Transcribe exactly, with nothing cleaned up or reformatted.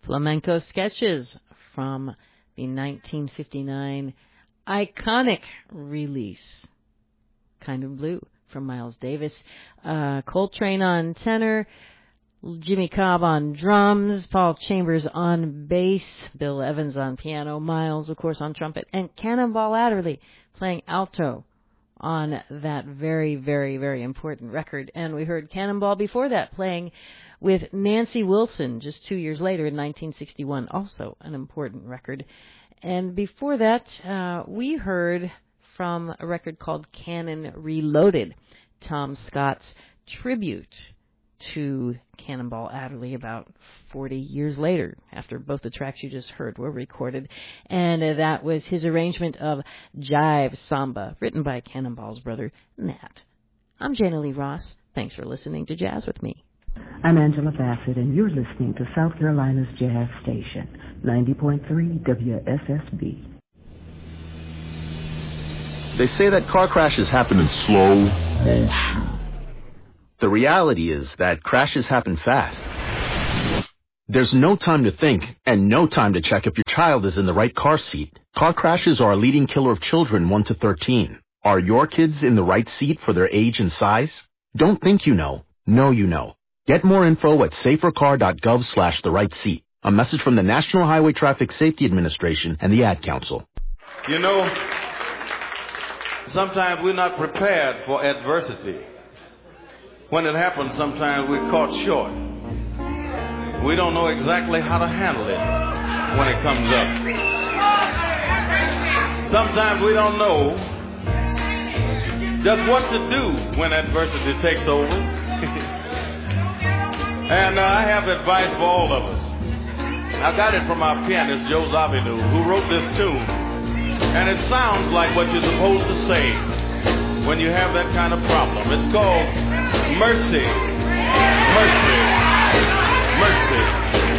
Flamenco sketches from the nineteen fifty-nine iconic release, Kind of Blue, from Miles Davis. Uh, Coltrane on tenor, Jimmy Cobb on drums, Paul Chambers on bass, Bill Evans on piano, Miles, of course, on trumpet, and Cannonball Adderley playing alto on that very, very, very important record. And we heard Cannonball before that playing with Nancy Wilson just two years later in nineteen sixty-one, also an important record. And before that, uh, we heard from a record called Cannon Reloaded, Tom Scott's tribute to Cannonball Adderley about forty years later, after both the tracks you just heard were recorded. And uh, that was his arrangement of Jive Samba, written by Cannonball's brother, Nat. I'm Jana Lee Ross. Thanks for listening to Jazz with me. I'm Angela Bassett, and you're listening to South Carolina's Jazz Station, ninety point three W S S B. They say that car crashes happen in slow motion. The reality is that crashes happen fast. There's no time to think and no time to check if your child is in the right car seat. Car crashes are a leading killer of children one to thirteen. Are your kids in the right seat for their age and size? Don't think you know. Know you know. Get more info at safercar.gov slash the right seat. A message from the National Highway Traffic Safety Administration and the Ad Council. You know, sometimes we're not prepared for adversity. When it happens, sometimes we're caught short. We don't know exactly how to handle it when it comes up. Sometimes we don't know just what to do when adversity takes over. And uh, I have advice for all of us. I got it from our pianist, Joe Zawinul, who wrote this tune. And it sounds like what you're supposed to say when you have that kind of problem. It's called Mercy, Mercy, Mercy.